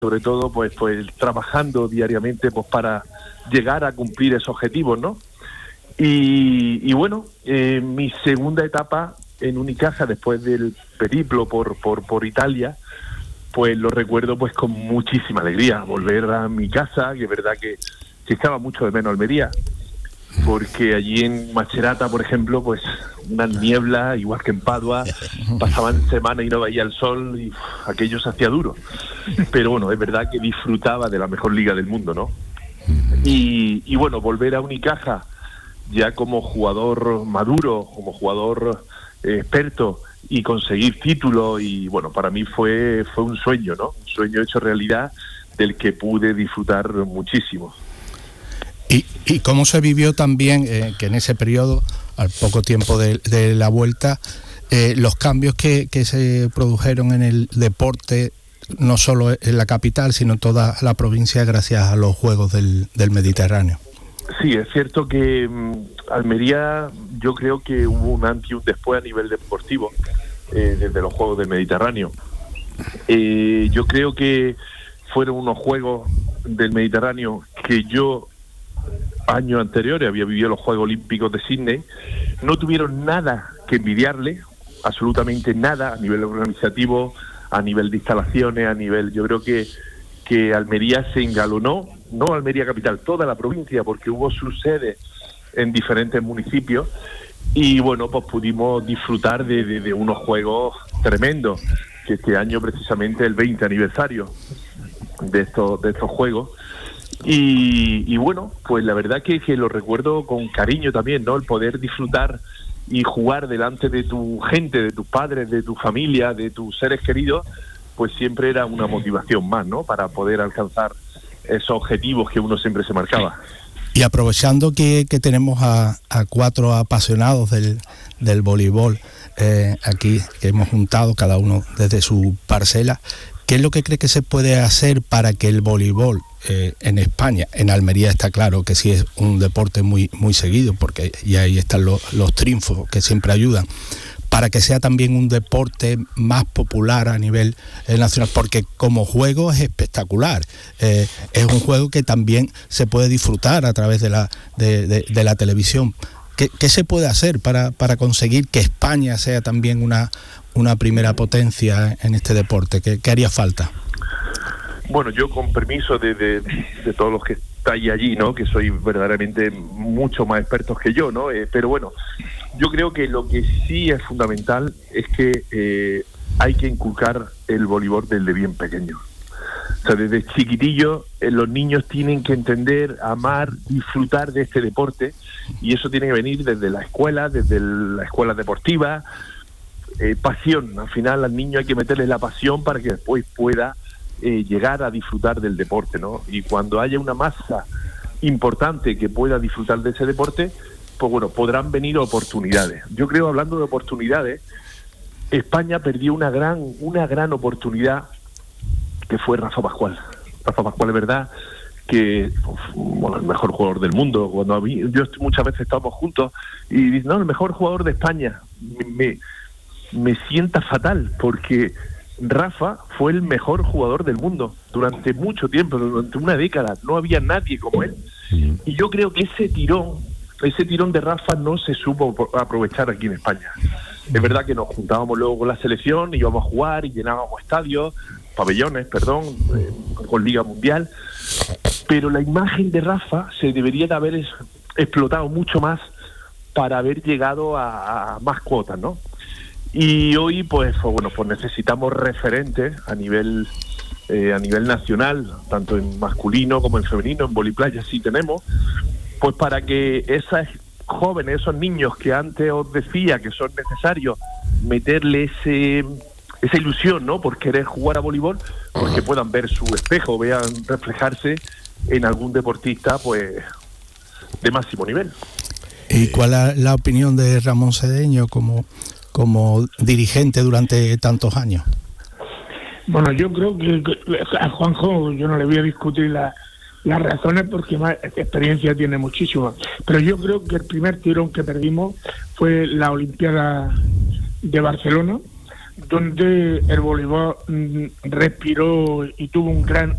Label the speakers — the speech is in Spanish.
Speaker 1: sobre todo pues trabajando diariamente pues para llegar a cumplir esos objetivos, ¿no? Y bueno, mi segunda etapa en Unicaja, después del periplo por Italia, pues lo recuerdo pues con muchísima alegría, volver a mi casa, que es verdad que echaba mucho de menos Almería, porque allí en Macerata, por ejemplo, pues una niebla, igual que en Padua, pasaban semanas y no veía el sol y aquello se hacía duro. Pero bueno, es verdad que disfrutaba de la mejor liga del mundo, ¿no? Y bueno, volver a Unicaja ya como jugador maduro, como jugador experto y conseguir títulos, y bueno, para mí fue un sueño, ¿no? Un sueño hecho realidad del que pude disfrutar muchísimo.
Speaker 2: ¿Y cómo se vivió también que en ese periodo, al poco tiempo de la vuelta, los cambios que se produjeron en el deporte, no solo en la capital, sino en toda la provincia, gracias a los Juegos del Mediterráneo?
Speaker 1: Sí, es cierto que Almería, yo creo que hubo un antes y un después a nivel deportivo desde los Juegos del Mediterráneo. Yo creo que fueron unos Juegos del Mediterráneo que yo, años anteriores, había vivido los Juegos Olímpicos de Sydney. No tuvieron nada que envidiarle, absolutamente nada, a nivel organizativo, a nivel de instalaciones, a nivel... Yo creo que Almería se engalonó, no Almería capital, toda la provincia, porque hubo sus sedes en diferentes municipios, y bueno, pues pudimos disfrutar de unos juegos tremendos, que este año precisamente el 20 aniversario de estos juegos. Y bueno, pues la verdad que lo recuerdo con cariño también, ¿no? El poder disfrutar y jugar delante de tu gente, de tus padres, de tu familia, de tus seres queridos, pues siempre era una motivación más, ¿no? Para poder alcanzar esos objetivos que uno siempre se marcaba.
Speaker 2: Y aprovechando que tenemos a cuatro apasionados del voleibol aquí, que hemos juntado cada uno desde su parcela, ¿qué es lo que cree que se puede hacer para que el voleibol en España, en Almería está claro que sí es un deporte muy, muy seguido, porque y ahí están los triunfos que siempre ayudan, para que sea también un deporte más popular a nivel nacional, porque como juego es espectacular, es un juego que también se puede disfrutar a través de la televisión? ¿Qué se puede hacer para conseguir que España sea también una primera potencia en este deporte? ¿Qué haría falta?
Speaker 1: Bueno, yo con permiso de todos los que estáis allí, ¿no? Que sois verdaderamente mucho más expertos que yo, ¿no? Pero bueno, yo creo que lo que sí es fundamental es que hay que inculcar el voleibol desde bien pequeño. O sea, desde chiquitillos los niños tienen que entender, amar, disfrutar de este deporte, y eso tiene que venir desde la escuela deportiva, pasión. Al final al niño hay que meterle la pasión para que después pueda llegar a disfrutar del deporte, ¿no? Y cuando haya una masa importante que pueda disfrutar de ese deporte, pues bueno, podrán venir oportunidades. Yo creo, hablando de oportunidades, España perdió una gran oportunidad, que fue Rafa Pascual. Rafa Pascual, es verdad que bueno, el mejor jugador del mundo. Cuando yo muchas veces estábamos juntos y dice, no, el mejor jugador de España. Me sienta fatal, porque Rafa fue el mejor jugador del mundo durante mucho tiempo, durante una década. No había nadie como él. Y yo creo que ese tirón de Rafa no se supo aprovechar aquí en España. Es verdad que nos juntábamos luego con la selección, íbamos a jugar y llenábamos pabellones, con Liga Mundial, pero la imagen de Rafa se debería de haber explotado mucho más para haber llegado a más cuotas, ¿no? Y hoy pues necesitamos referentes a nivel nacional, tanto en masculino como en femenino. En voliplaya sí tenemos, pues para que esas jóvenes, esos niños que antes os decía que son necesarios meterle esa ilusión, ¿no?, por querer jugar a voleibol, pues que puedan ver su espejo, vean reflejarse en algún deportista pues de máximo nivel.
Speaker 2: ¿Y cuál es la opinión de Ramón Cedeño como dirigente durante tantos años?
Speaker 3: Bueno, yo creo que a Juanjo yo no le voy a discutir las razones, porque más experiencia tiene muchísima, pero yo creo que el primer tirón que perdimos fue la Olimpiada de Barcelona, donde el voleibol respiró y tuvo un gran